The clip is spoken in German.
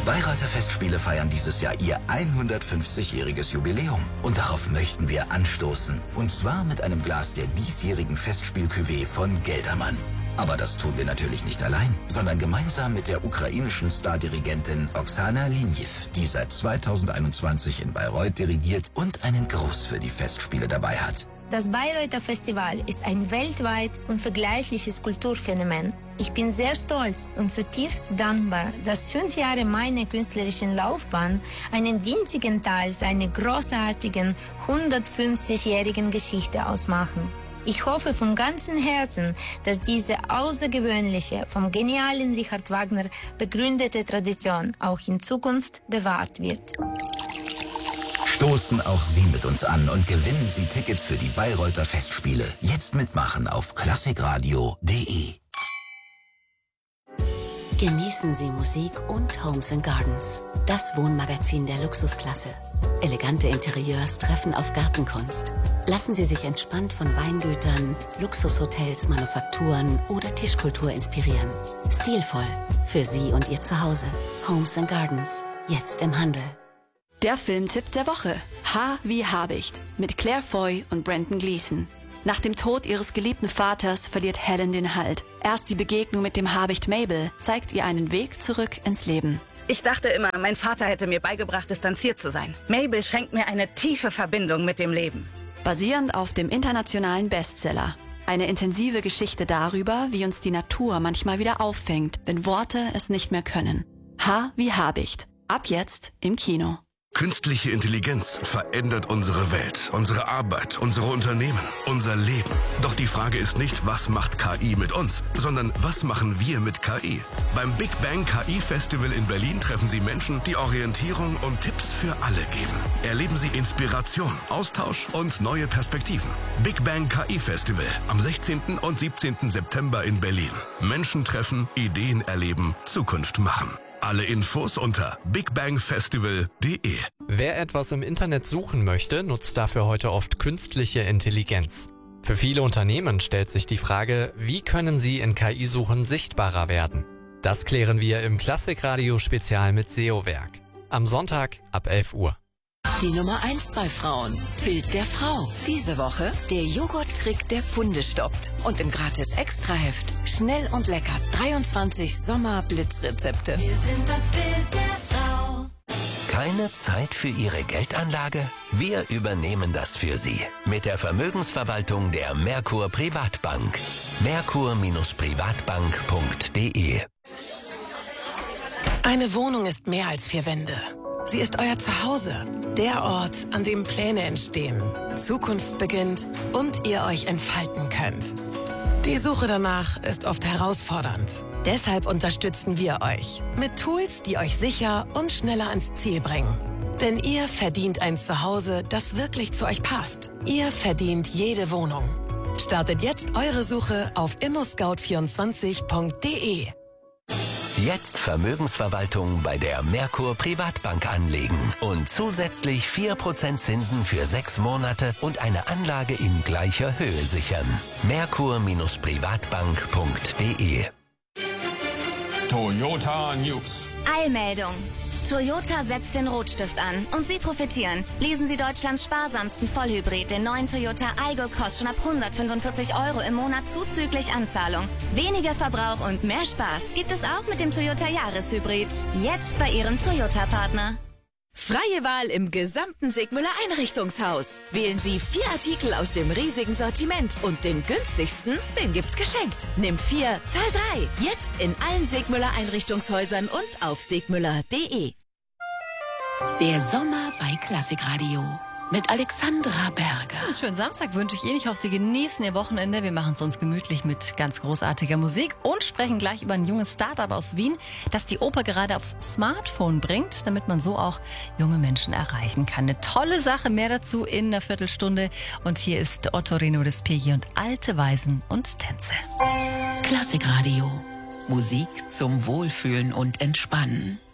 Bayreuther Festspiele feiern dieses Jahr ihr 150-jähriges Jubiläum. Und darauf möchten wir anstoßen. Und zwar mit einem Glas der diesjährigen Festspiel-Cuvée von Geldermann. Aber das tun wir natürlich nicht allein, sondern gemeinsam mit der ukrainischen Stardirigentin Oksana Liniew, die seit 2021 in Bayreuth dirigiert und einen Gruß für die Festspiele dabei hat. Das Bayreuther Festival ist ein weltweit unvergleichliches Kulturphänomen. Ich bin sehr stolz und zutiefst dankbar, dass 5 Jahre meiner künstlerischen Laufbahn einen winzigen Teil seiner großartigen 150-jährigen Geschichte ausmachen. Ich hoffe von ganzem Herzen, dass diese außergewöhnliche, vom genialen Richard Wagner begründete Tradition auch in Zukunft bewahrt wird. Stoßen auch Sie mit uns an und gewinnen Sie Tickets für die Bayreuther Festspiele. Jetzt mitmachen auf klassikradio.de. Genießen Sie Musik und Homes & Gardens, das Wohnmagazin der Luxusklasse. Elegante Interieurs treffen auf Gartenkunst. Lassen Sie sich entspannt von Weingütern, Luxushotels, Manufakturen oder Tischkultur inspirieren. Stilvoll für Sie und Ihr Zuhause. Homes & Gardens, jetzt im Handel. Der Filmtipp der Woche. Haar wie Habicht mit Claire Foy und Brendan Gleeson. Nach dem Tod ihres geliebten Vaters verliert Helen den Halt. Erst die Begegnung mit dem Habicht Mabel zeigt ihr einen Weg zurück ins Leben. Ich dachte immer, mein Vater hätte mir beigebracht, distanziert zu sein. Mabel schenkt mir eine tiefe Verbindung mit dem Leben. Basierend auf dem internationalen Bestseller. Eine intensive Geschichte darüber, wie uns die Natur manchmal wieder auffängt, wenn Worte es nicht mehr können. Haar wie Habicht. Ab jetzt im Kino. Künstliche Intelligenz verändert unsere Welt, unsere Arbeit, unsere Unternehmen, unser Leben. Doch die Frage ist nicht, was macht KI mit uns, sondern was machen wir mit KI? Beim Big Bang KI Festival in Berlin treffen Sie Menschen, die Orientierung und Tipps für alle geben. Erleben Sie Inspiration, Austausch und neue Perspektiven. Big Bang KI Festival am 16. und 17. September in Berlin. Menschen treffen, Ideen erleben, Zukunft machen. Alle Infos unter bigbangfestival.de. Wer etwas im Internet suchen möchte, nutzt dafür heute oft künstliche Intelligenz. Für viele Unternehmen stellt sich die Frage, wie können sie in KI-Suchen sichtbarer werden? Das klären wir im Klassikradio-Spezial mit SEO-Werk. Am Sonntag ab 11 Uhr. Die Nummer 1 bei Frauen. Bild der Frau. Diese Woche der Joghurt-Trick, der Pfunde stoppt. Und im Gratis-Extra-Heft schnell und lecker 23 Sommer-Blitzrezepte. Wir sind das Bild der Frau. Keine Zeit für Ihre Geldanlage? Wir übernehmen das für Sie. Mit der Vermögensverwaltung der Merkur Privatbank. Merkur-Privatbank.de. Eine Wohnung ist mehr als 4 Wände. Sie ist euer Zuhause, der Ort, an dem Pläne entstehen, Zukunft beginnt und ihr euch entfalten könnt. Die Suche danach ist oft herausfordernd. Deshalb unterstützen wir euch mit Tools, die euch sicher und schneller ans Ziel bringen. Denn ihr verdient ein Zuhause, das wirklich zu euch passt. Ihr verdient jede Wohnung. Startet jetzt eure Suche auf immoscout24.de. Jetzt Vermögensverwaltung bei der Merkur Privatbank anlegen und zusätzlich 4% Zinsen für 6 Monate und eine Anlage in gleicher Höhe sichern. Merkur-Privatbank.de. Toyota News. Eilmeldung. Toyota setzt den Rotstift an und Sie profitieren. Lesen Sie Deutschlands sparsamsten Vollhybrid, den neuen Toyota Aygo, kostet schon ab 145 € im Monat zuzüglich Anzahlung. Weniger Verbrauch und mehr Spaß gibt es auch mit dem Toyota Jahreshybrid. Jetzt bei Ihrem Toyota-Partner. Freie Wahl im gesamten Segmüller Einrichtungshaus. Wählen Sie 4 Artikel aus dem riesigen Sortiment und den günstigsten, den gibt's geschenkt. Nimm 4, zahl 3. Jetzt in allen Segmüller Einrichtungshäusern und auf segmüller.de. Der Sommer bei Klassikradio mit Alexandra Berger. Einen schönen Samstag wünsche ich Ihnen. Ich hoffe, Sie genießen Ihr Wochenende. Wir machen es uns gemütlich mit ganz großartiger Musik und sprechen gleich über ein junges Start-up aus Wien, das die Oper gerade aufs Smartphone bringt, damit man so auch junge Menschen erreichen kann. Eine tolle Sache, mehr dazu in einer Viertelstunde. Und hier ist Ottorino Respighi und Alte Weisen und Tänze. Klassikradio. Musik zum Wohlfühlen und Entspannen.